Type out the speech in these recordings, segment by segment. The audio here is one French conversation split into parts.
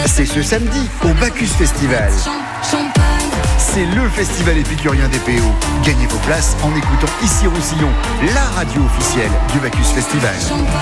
C'est ce samedi au Bacchus Festival. C'est le festival épicurien des PO. Gagnez vos places en écoutant Ici Roussillon, la radio officielle du Bacchus Festival.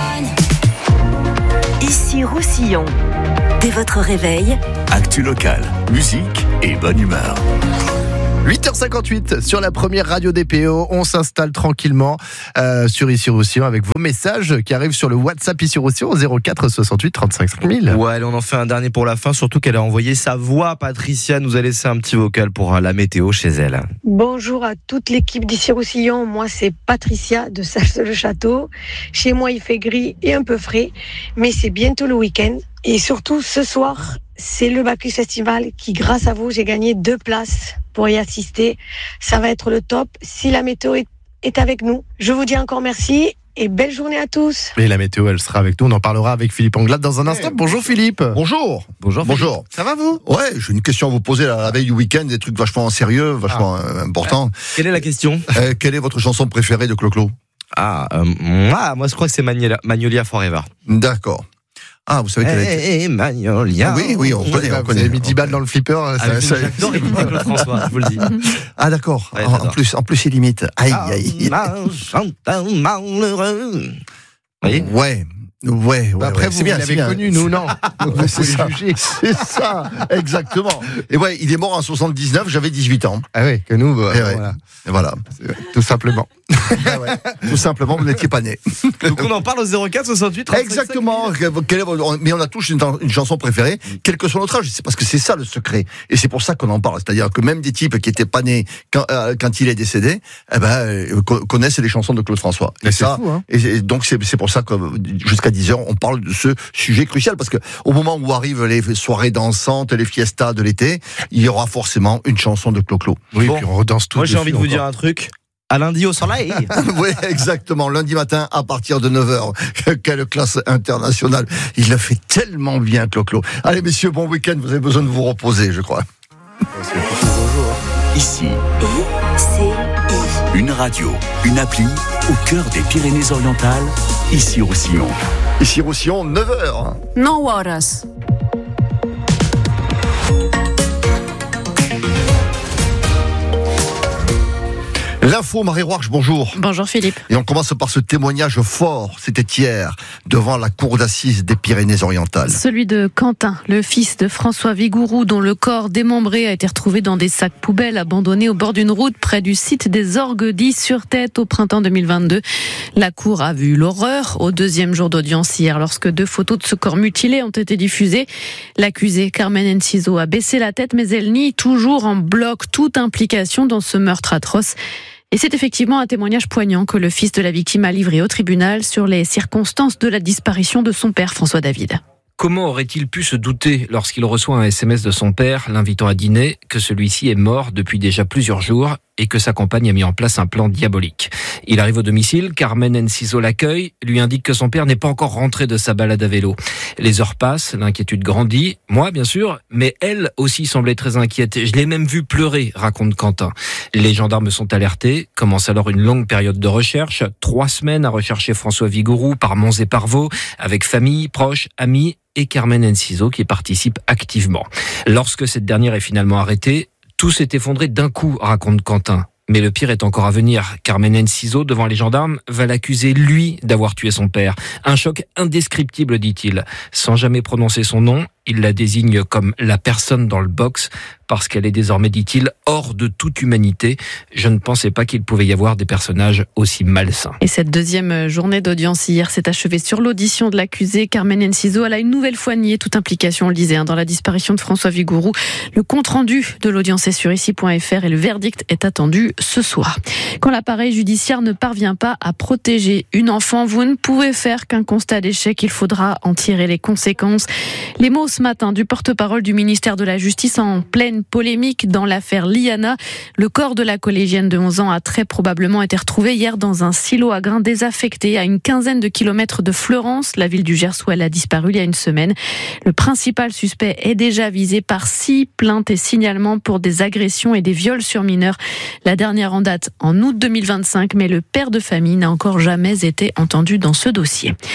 Ici Roussillon. Dès votre réveil, actu locale, musique et bonne humeur. 8h58 sur la première radio des PO. On s'installe tranquillement sur Ici Roussillon avec vos messages qui arrivent sur le WhatsApp Ici Roussillon 04 68 35 5000. Ouais, allez, on en fait un dernier pour la fin, surtout qu'elle a envoyé sa voix. Patricia nous a laissé un petit vocal pour la météo chez elle. Bonjour à toute l'équipe d'Ici Roussillon. Moi, c'est Patricia de Saxe-le-Château. Chez moi, il fait gris et un peu frais, mais c'est bientôt le week-end. Et surtout, ce soir, c'est le Bacchus Festival qui, grâce à vous, j'ai gagné 2 places pour y assister. Ça va être le top si la météo est avec nous. Je vous dis encore merci et belle journée à tous. Et la météo, elle sera avec nous. On en parlera avec Philippe Anglade dans un instant. Bonjour Philippe. Bonjour. Bonjour. Ça va vous ? Ouais, j'ai une question à vous poser la veille du week-end, des trucs vachement sérieux, vachement importants. Quelle est la question ? Quelle est votre chanson préférée de Clo-Clo ? Moi je crois que c'est Magnolia Forever. D'accord. Ah, vous savez qu'elle est... Magnolia. Oui, on connaît. Vous avez mis 10 balles dans le flipper. J'adore écouter Claude François, je vous le dis. Ah d'accord. Ouais, en plus il imite. Aïe. Malheureux. Vous voyez ? Ouais. Après, vous l'avez connu, nous, non. Donc, c'est ça, exactement. Et ouais, il est mort en 79, j'avais 18 ans. Ah oui, que nous, Voilà. Tout simplement. Tout simplement, vous n'étiez pas né. Donc on en parle au 04 68 35 Exactement. Mais on a tous une chanson préférée, quel que soit notre âge. C'est parce que c'est ça le secret. Et c'est pour ça qu'on en parle. C'est-à-dire que même des types qui étaient pas nés quand il est décédé, connaissent les chansons de Claude François. Et ça, fou, hein. Et donc c'est pour ça que jusqu'à 10h, on parle de ce sujet crucial. Parce que au moment où arrivent les soirées dansantes, les fiestas de l'été, il y aura forcément une chanson de Clo-Clo. Oui, puis on redanse tout. Moi j'ai envie de vous dire un truc. À lundi au soleil. Oui, exactement. Lundi matin à partir de 9h. Quelle classe internationale. Il le fait tellement bien, Clo-Clo. Allez, messieurs, bon week-end. Vous avez besoin de vous reposer, je crois. Ici, une radio, une appli au cœur des Pyrénées-Orientales. Ici Roussillon. Ici Roussillon, 9h. 9 horas. L'info, Marie Roarch, bonjour. Bonjour Philippe. Et on commence par ce témoignage fort, c'était hier, devant la cour d'assises des Pyrénées-Orientales. Celui de Quentin, le fils de François Vigourou, dont le corps démembré a été retrouvé dans des sacs poubelles abandonnés au bord d'une route près du site des Orgues d'Is-sur-Tête au printemps 2022. La cour a vu l'horreur au 2e jour d'audience hier, lorsque 2 photos de ce corps mutilé ont été diffusées. L'accusée, Carmen Enciso, a baissé la tête, mais elle nie toujours en bloc toute implication dans ce meurtre atroce. Et c'est effectivement un témoignage poignant que le fils de la victime a livré au tribunal sur les circonstances de la disparition de son père, François David. Comment aurait-il pu se douter, lorsqu'il reçoit un SMS de son père l'invitant à dîner, que celui-ci est mort depuis déjà plusieurs jours et que sa compagne a mis en place un plan diabolique ? Il arrive au domicile, Carmen Enciso l'accueille, lui indique que son père n'est pas encore rentré de sa balade à vélo. Les heures passent, l'inquiétude grandit, moi bien sûr, mais elle aussi semblait très inquiète. Je l'ai même vu pleurer, raconte Quentin. Les gendarmes sont alertés, commence alors une longue période de recherche, 3 semaines à rechercher François Vigourou par monts et par vaux, avec famille, proches, amis et Carmen Enciso qui participe activement. Lorsque cette dernière est finalement arrêtée, tout s'est effondré d'un coup, raconte Quentin. Mais le pire est encore à venir. Carmen Enciso, devant les gendarmes, va l'accuser, lui, d'avoir tué son père. Un choc indescriptible, dit-il. Sans jamais prononcer son nom, il la désigne comme la personne dans le box, parce qu'elle est désormais, dit-il, hors de toute humanité. Je ne pensais pas qu'il pouvait y avoir des personnages aussi malsains. Et cette 2e journée d'audience hier s'est achevée sur l'audition de l'accusée. Carmen Enciso, elle a une nouvelle fois nié toute implication, on le disait, dans la disparition de François Vigourou. Le compte-rendu de l'audience est sur ici.fr et le verdict est attendu ce soir. Quand l'appareil judiciaire ne parvient pas à protéger une enfant, vous ne pouvez faire qu'un constat d'échec. Il faudra en tirer les conséquences. Les mots ce matin du porte-parole du ministère de la Justice en pleine polémique dans l'affaire Liana. Le corps de la collégienne de 11 ans a très probablement été retrouvé hier dans un silo à grains désaffecté à une quinzaine de kilomètres de Fleurance, la ville du Gers où elle a disparu il y a une semaine. Le principal suspect est déjà visé par 6 plaintes et signalements pour des agressions et des viols sur mineurs. La dernière en date en août 2025, mais le père de famille n'a encore jamais été entendu dans ce dossier.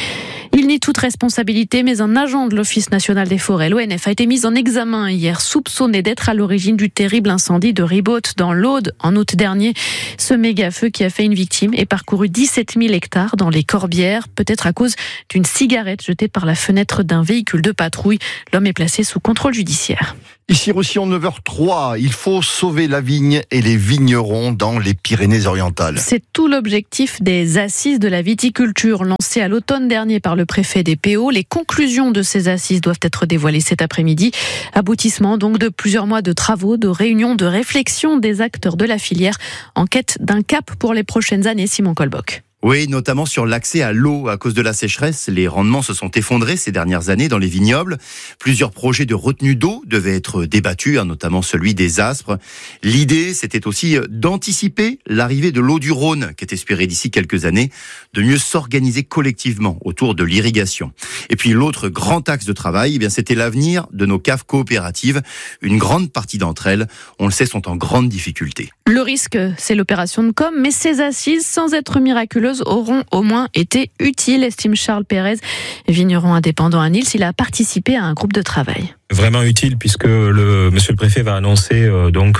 Il nie toute responsabilité, mais un agent de l'Office national des forêts, l'ONF, a été mis en examen hier, soupçonné d'être à l'origine du terrible incendie de Ribaute dans l'Aude en août dernier. Ce méga-feu qui a fait une victime et parcouru 17 000 hectares dans les Corbières, peut-être à cause d'une cigarette jetée par la fenêtre d'un véhicule de patrouille. L'homme est placé sous contrôle judiciaire. Ici aussi, en 9h03, il faut sauver la vigne et les vignerons dans les Pyrénées-Orientales. C'est tout l'objectif des assises de la viticulture lancées à l'automne dernier par le préfet des PO. Les conclusions de ces assises doivent être dévoilées cet après-midi. Aboutissement donc de plusieurs mois de travaux, de réunions, de réflexions des acteurs de la filière en quête d'un cap pour les prochaines années. Simon Colbock. Oui, notamment sur l'accès à l'eau. À cause de la sécheresse, les rendements se sont effondrés ces dernières années dans les vignobles. Plusieurs projets de retenue d'eau devaient être débattus, notamment celui des Aspres. L'idée, c'était aussi d'anticiper l'arrivée de l'eau du Rhône, qui est espérée d'ici quelques années, de mieux s'organiser collectivement autour de l'irrigation. Et puis l'autre grand axe de travail, c'était l'avenir de nos caves coopératives. Une grande partie d'entre elles, on le sait, sont en grande difficulté. Le risque, c'est l'opération de com', mais ces assises, sans être miraculeuses, auront au moins été utiles, estime Charles Pérez, vigneron indépendant à Nils. Il a participé à un groupe de travail. Vraiment utile puisque monsieur le préfet va annoncer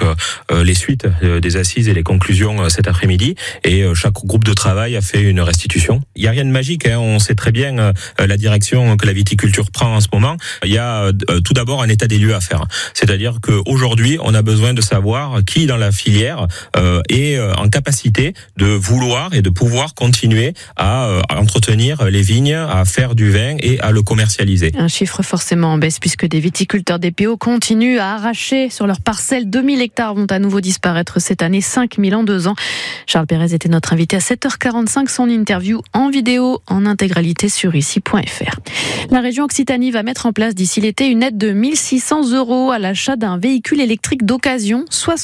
les suites des assises et les conclusions cet après-midi, et chaque groupe de travail a fait une restitution. Il y a rien de magique, on sait très bien la direction que la viticulture prend en ce moment. Il y a tout d'abord un état des lieux à faire. C'est-à-dire qu'aujourd'hui, on a besoin de savoir qui dans la filière est en capacité de vouloir et de pouvoir continuer à entretenir les vignes, à faire du vin et à le commercialiser. Un chiffre forcément en baisse puisque des viticulteurs des PO continuent à arracher sur leurs parcelles. 2000 hectares vont à nouveau disparaître cette année, 5000 en 2 ans. Charles Pérez était notre invité à 7h45. Son interview en vidéo en intégralité sur ici.fr. La région Occitanie va mettre en place d'ici l'été une aide de 1 600 € à l'achat d'un véhicule électrique d'occasion.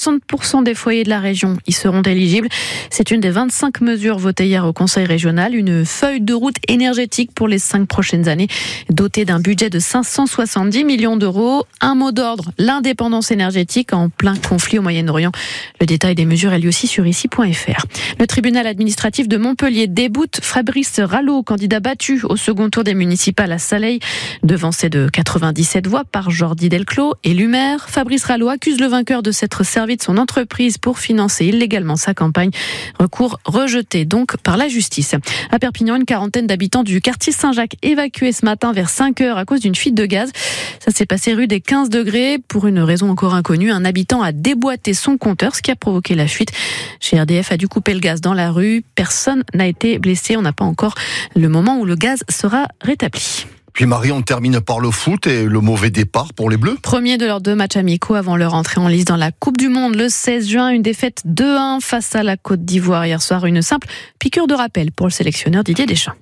60% des foyers de la région y seront éligibles. C'est une des 25 mesures votées hier au Conseil régional. Une feuille de route énergétique pour les 5 prochaines années, dotée d'un budget de 570 millions d'euros. Un mot d'ordre, l'indépendance énergétique en plein conflit au Moyen-Orient. Le détail des mesures est lui aussi sur ici.fr. Le tribunal administratif de Montpellier déboute Fabrice Rallot, candidat battu au second tour des municipales à Saleil, devancé de 97 voix par Jordi Delclos, élu maire. Fabrice Rallot accuse le vainqueur de s'être servi de son entreprise pour financer illégalement sa campagne. Recours rejeté donc par la justice. À Perpignan, une quarantaine d'habitants du quartier Saint-Jacques évacués ce matin vers 5h à cause d'une fuite de gaz. Ça s'est passé rue des 15 degrés. Pour une raison encore inconnue, un habitant a déboîté son compteur, ce qui a provoqué la fuite. Chez RDF a dû couper le gaz dans la rue. Personne n'a été blessé. On n'a pas encore le moment où le gaz sera rétabli. Puis Marie, on termine par le foot et le mauvais départ pour les Bleus. Premier de leurs 2 matchs amicaux avant leur entrée en lice dans la Coupe du Monde le 16 juin. Une défaite 2-1 face à la Côte d'Ivoire hier soir. Une simple piqûre de rappel pour le sélectionneur Didier Deschamps.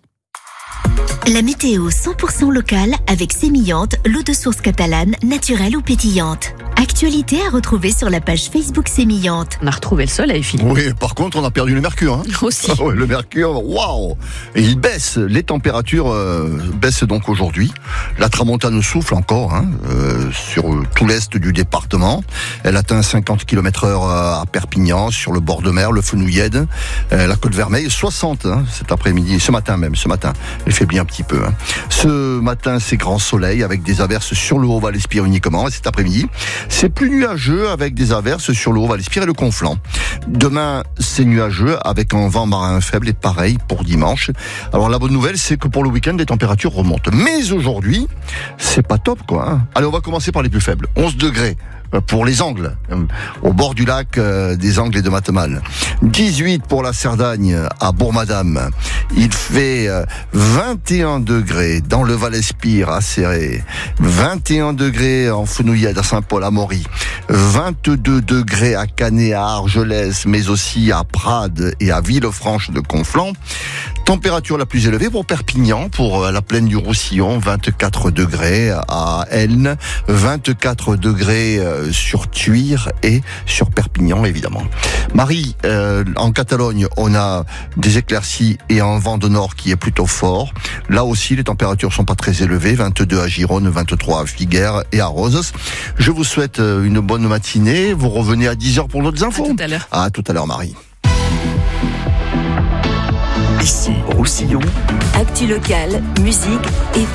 La météo 100% locale avec Sémillante, l'eau de source catalane, naturelle ou pétillante. Actualité à retrouver sur la page Facebook Sémillante. On a retrouvé le soleil, Philippe. Oui, par contre, on a perdu le mercure. Aussi. Ah ouais, le mercure, waouh. Et il baisse. Les températures baissent donc aujourd'hui. La tramontane souffle encore sur tout l'est du département. Elle atteint 50 km/h à Perpignan, sur le bord de mer, le Fenouillède, la Côte-Vermeille, 60 cet après-midi, ce matin. Elle faiblit un petit peu. Ce matin, c'est grand soleil avec des averses sur le Haut-Val-Espire uniquement. Et cet après-midi, c'est plus nuageux avec des averses sur le Haut-Val-Espire et le Conflent. Demain, c'est nuageux avec un vent marin faible et pareil pour dimanche. Alors la bonne nouvelle, c'est que pour le week-end, les températures remontent. Mais aujourd'hui, c'est pas top Allez, on va commencer par les plus faibles. 11 degrés. Pour les Angles, au bord du lac des Angles et de Matemal. 18 pour la Cerdagne à Bourg-Madame. Il fait 21 degrés dans le Val-Espire à Céré, 21 degrés en Fenouillède à Saint-Paul-à-Maury, 22 degrés à Canet, à Argelès, mais aussi à Prades et à Villefranche de Conflent. Température la plus élevée pour Perpignan, pour la plaine du Roussillon, 24 degrés à Elne, 24 degrés sur Tuire et sur Perpignan, évidemment. Marie, en Catalogne, on a des éclaircies et un vent de nord qui est plutôt fort. Là aussi, les températures sont pas très élevées, 22 à Gironne, 23 à Figueres et à Roses. Je vous souhaite une bonne matinée. Vous revenez à 10h pour d'autres infos. À tout à l'heure. À tout à l'heure, Marie. Ici Roussillon. Actu locale, musique et